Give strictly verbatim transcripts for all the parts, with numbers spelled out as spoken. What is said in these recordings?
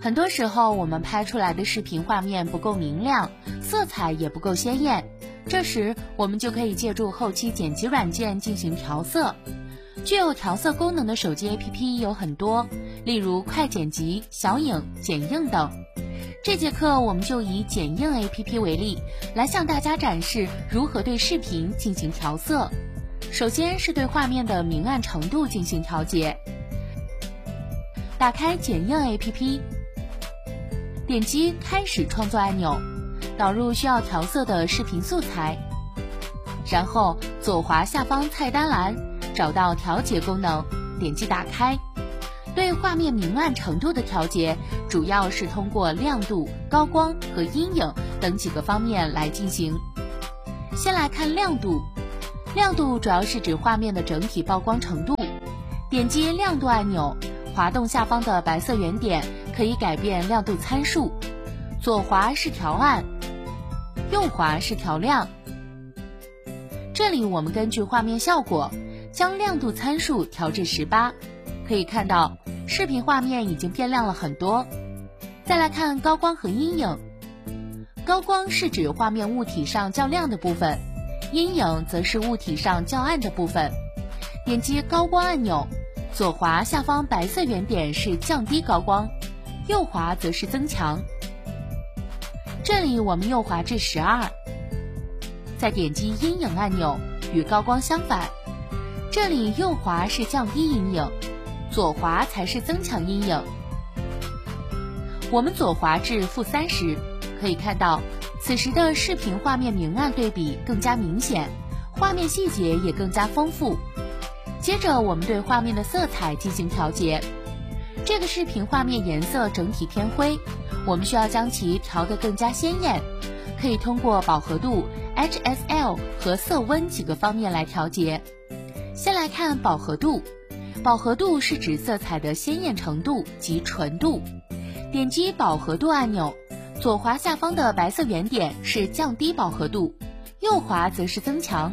很多时候我们拍出来的视频画面不够明亮，色彩也不够鲜艳，这时我们就可以借助后期剪辑软件进行调色。具有调色功能的手机 A P P 有很多，例如快剪辑、小影、剪映等。这节课我们就以剪映 A P P 为例，来向大家展示如何对视频进行调色。首先是对画面的明暗程度进行调节。打开剪映 A P P， 点击开始创作按钮，导入需要调色的视频素材，然后左滑下方菜单栏，找到调节功能，点击打开。对画面明暗程度的调节，主要是通过亮度、高光和阴影等几个方面来进行。先来看亮度，亮度主要是指画面的整体曝光程度。点击亮度按钮，滑动下方的白色圆点可以改变亮度参数，左滑是调暗，右滑是调亮。这里我们根据画面效果，将亮度参数调至十八，可以看到视频画面已经变亮了很多。再来看高光和阴影，高光是指画面物体上较亮的部分，阴影则是物体上较暗的部分。点击高光按钮，左滑下方白色圆点是降低高光，右滑则是增强。这里我们右滑至十二，再点击阴影按钮，与高光相反，这里右滑是降低阴影，左滑才是增强阴影。我们左滑至负三十，可以看到此时的视频画面明暗对比更加明显，画面细节也更加丰富。接着我们对画面的色彩进行调节。这个视频画面颜色整体偏灰，我们需要将其调得更加鲜艳，可以通过饱和度、H S L 和色温几个方面来调节。先来看饱和度，饱和度是指色彩的鲜艳程度及纯度。点击饱和度按钮，左滑下方的白色圆点是降低饱和度，右滑则是增强。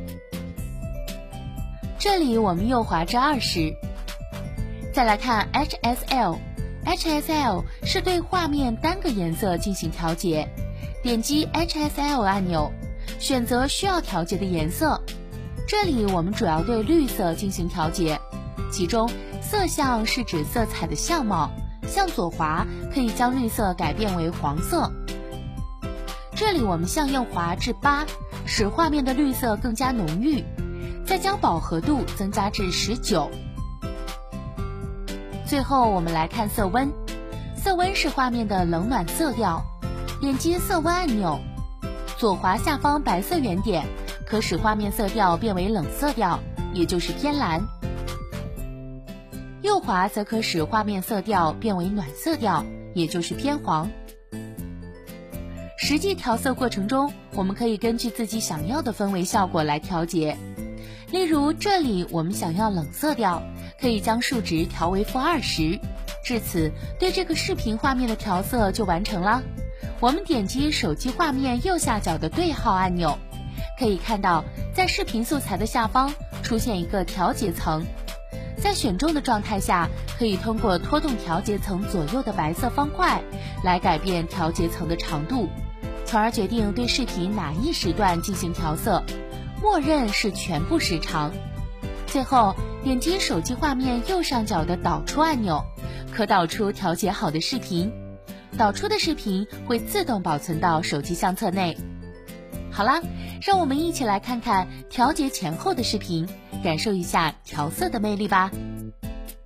这里我们右滑至二十。再来看 H S L， H S L 是对画面单个颜色进行调节。点击 H S L 按钮，选择需要调节的颜色。这里我们主要对绿色进行调节，其中色相是指色彩的相貌，向左滑可以将绿色改变为黄色。这里我们向右滑至八，使画面的绿色更加浓郁，再将饱和度增加至十九。最后我们来看色温，色温是画面的冷暖色调。点击色温按钮，左滑下方白色圆点可使画面色调变为冷色调，也就是偏蓝。右滑则可使画面色调变为暖色调，也就是偏黄。实际调色过程中，我们可以根据自己想要的氛围效果来调节。例如这里我们想要冷色调，可以将数值调为负二十。至此，对这个视频画面的调色就完成了。我们点击手机画面右下角的对号按钮，可以看到在视频素材的下方出现一个调节层。在选中的状态下，可以通过拖动调节层左右的白色方块来改变调节层的长度，从而决定对视频哪一时段进行调色，默认是全部时长。最后点击手机画面右上角的导出按钮，可导出调节好的视频，导出的视频会自动保存到手机相册内。好啦，让我们一起来看看调节前后的视频，感受一下调色的魅力吧。